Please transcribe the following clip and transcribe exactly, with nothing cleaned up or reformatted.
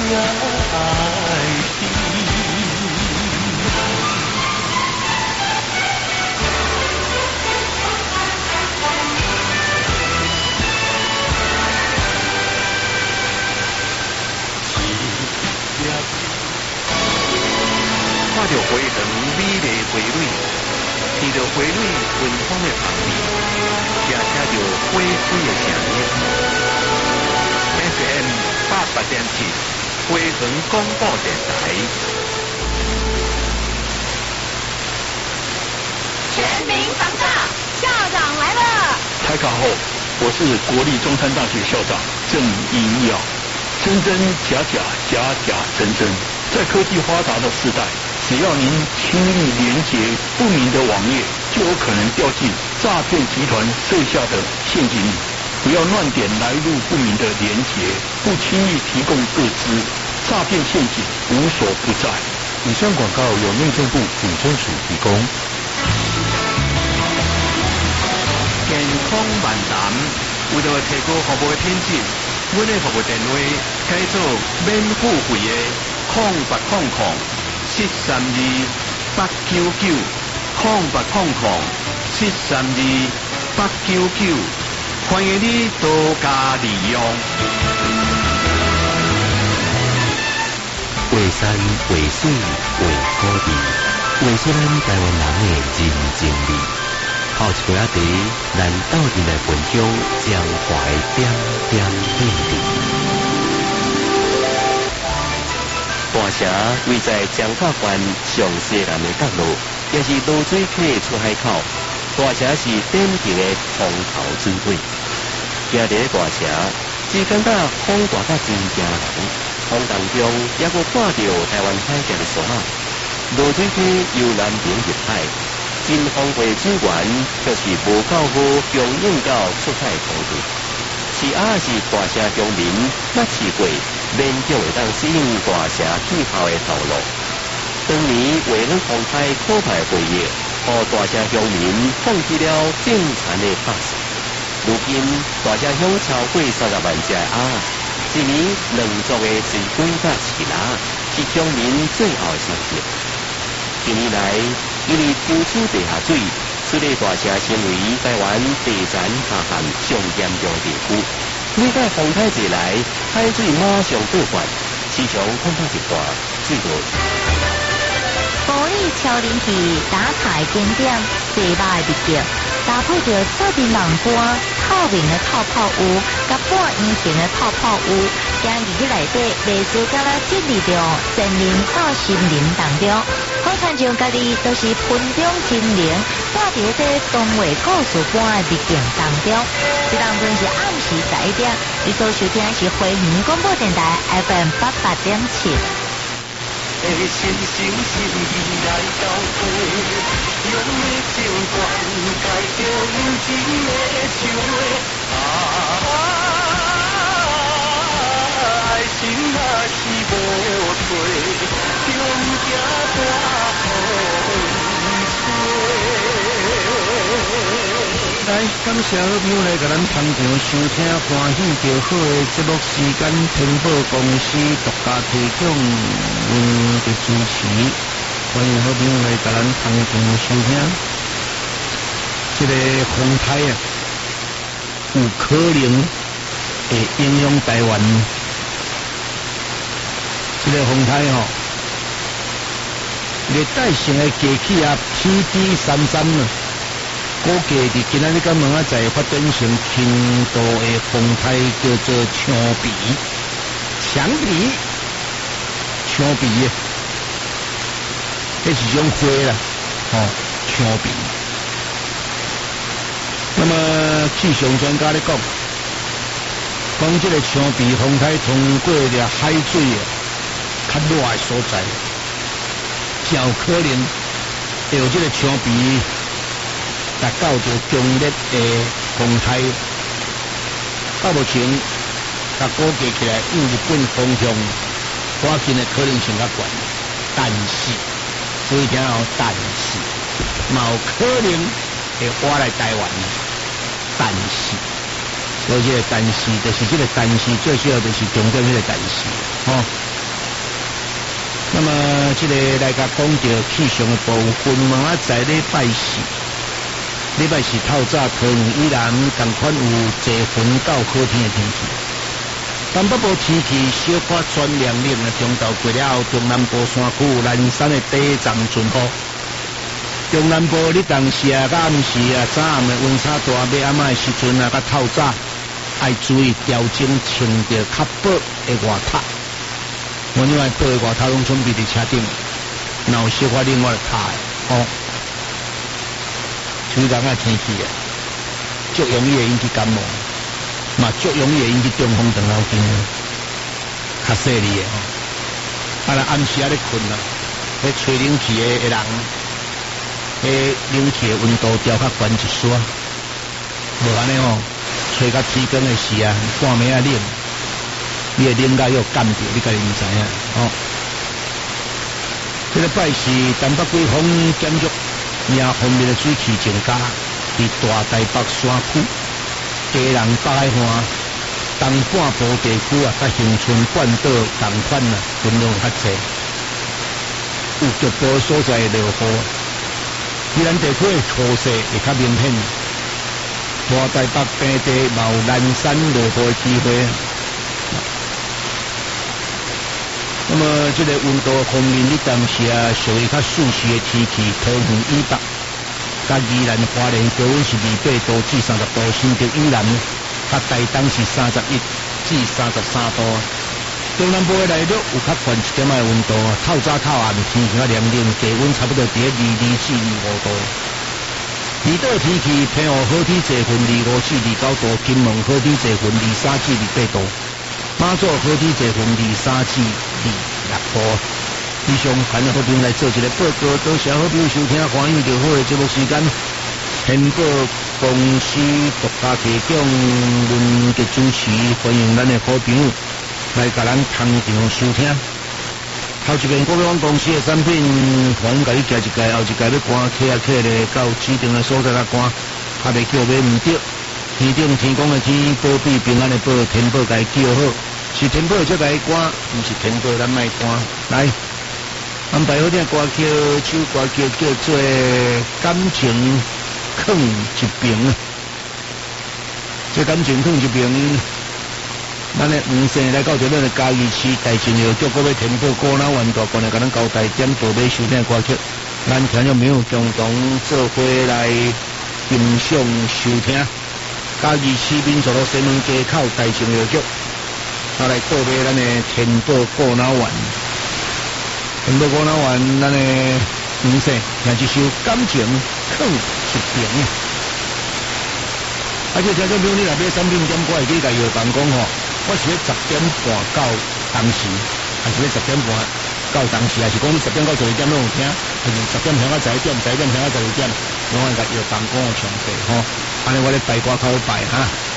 看到花园美丽花蕊，闻到花蕊芬芳的香味，也听到花开的声音。F M 八八点七，花园广播电台。 全民防诈，校长来了！ 台卡后，我是国立中山大学校长郑英耀。真真假假，假假真真，在科技发达的时代，只要您轻易连结不明的网页，就有可能掉进诈骗集团设下的陷阱里。不要乱点来路不明的连结，不轻易提供个资，诈骗陷阱无所不在。 以上广告由内政部警政署提供。 健康万难，为了提高服务的品质，阮的服务电话改做免付费的空八空空七三二八九九空八空空七三二八九九，欢迎你多加利用。 为山为水为土地，为出咱台湾人的人情味。泡一杯仔茶，咱斗阵来分享江淮点点滴滴。大城位在彰化县上西南的角落，也是芦水溪出海口。大城是典型的风头水尾。行伫咧大城，只感觉风大甲真惊人，风当中也阁看到台湾海峡的沙仔。芦水溪由南边入海。真丰沛水源，就是无够好供应到出海土地。是啊，是大城乡民捌试过，勉强会当适应大城气候的道路。当年为了防台可怕的回忆，互大城乡民放弃了正常的拍摄。如今大城乡超过三十万只的鸭，一年两足的水管甲饲鸭，是乡民最后的选择。近年来，因为抽取地下水，使得大城成为台湾地层下陷上严重地区。每届风台一来，海水马上倒灌，市场恐怕一大水落。 玻璃超人气打卡景点，最歹的秘诀，搭配着少年人歌、透明的泡泡屋、甲半圆形的泡泡屋，将入去内底，类似甲咱进入着森林到森林当中。好亲像家己都是盆中精灵，带伫这东画故事般的秘境当中。这当中是暗时十一点，你所收听的是花园广播电台 F M 八八点七。 的心心心意来交配，用的情感改着认真的唱话。啊，爱情若是无罪，中惊大来，感谢好朋友来甲咱捧场收听欢喜就好的节目时间，天宝公司独家提供嗯的主持，欢迎好朋友来甲咱捧场收听。这个风台啊，有可能会影响台湾。这个风台吼、哦，热带性的低气压 P D 三三啊。估计伫今仔日到明仔载发展成轻度的风台，叫做枪鼻、枪鼻、枪鼻的，这是种花啦，哦，枪鼻。那么气象专家咧讲，讲这个枪鼻风台通过了海水啊，较热的所在，较有可能会有这个枪鼻。达到着强烈的风台，到目前，甲估计起来，用日本方向发现的可能性较悬，但是，所以听哦，但是，嘛有可能会划来台湾，但是，所以这个但是，就是这个但是，最需要就是重点这个但是，哦， 那么这个来甲讲到气象的部分，明仔载礼拜四，礼拜四透早桃园以南同款有侪云到好天的天气。东北部天气小可转凉冷啊，中昼过了后，中南部山区有南山的低涨准雨。中南部你当时啊，甲暗时啊，早暗的温差大，要暗暝的时阵啊，甲透早爱注意调整穿着较薄的外套。我另外薄的外套拢准备伫车顶，若有小可另外拍的哦。像咱啊天气啊，足容易会引起感冒，嘛足容易会引起中风等脑筋，较犀利的哦。啊，若暗时啊咧困啊，迄吹冷气的的人。迄冷气的温度调较悬一丝，无安尼吼，吹到天光的时啊，半暝啊冷，你会冷到又干掉，你家己唔知影哦。这个拜是东北季风减弱，迎风面的水汽增加，伫大台北山区、基隆北海岸、东半部地区啊，甲恒春半岛同款啊，分量较济，有局部所在落雨。宜兰地区的潮势会较明显，大台北平地嘛有南山落雨的机会。那么这个温度方面，你当时啊属于较舒适的天气，桃园以北、甲宜兰花莲高温是二八度至三十度，新竹以南、甲台东是三十一至三十三度。中南部的内陆有较悬一点仔的温度，透早透暗天气较凉冷，低温差不多伫咧二二至二五度。离岛天气偏午好天侪云二五至二九度，金门好天侪云二三至二八度，马祖好天侪云二三至二六度。以上咱好朋友来做一个报告，多谢好朋友收听欢迎就好的节目时间。天宝公司独家提供文嘅主持，欢迎咱的好朋友。来甲咱通常收听，头一遍国广公司的产品，欢迎甲你加一届，后一届要赶客啊客咧，到指定的所在来赶，还袂叫买唔着。天顶天公的天，保庇平安的保，天宝甲伊叫好，是天宝才甲伊赶，毋是天宝咱莫赶。来安排好听歌曲，首歌曲叫做《感情放一边》啊，这感情放一边。咱的黄生来到这咱的嘉义市大城药局，各位天宝高脑湾大观来甲咱交代点报买收听歌曲，咱听众朋友共同做伙来欣赏收听。嘉义市民族路西门街口大城药局，啊来购买咱的天宝高脑湾，天宝高脑湾，咱的黄生听一首感情放一边。而且听众朋友，你若买产品点歌，会记甲药房讲吼。我是咧十点半到当时，还是咧十点半到当时，还是讲你十点到十二点拢有听，还是十点听到十一点，十一点听到十二点，拢爱甲药房讲详细吼。安尼我咧拜歌口拜哈。